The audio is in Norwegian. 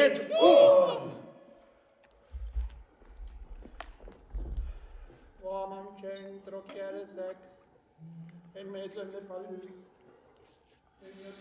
7, 1. Uomo al centro, chiare sex, e in mezzo alle falline.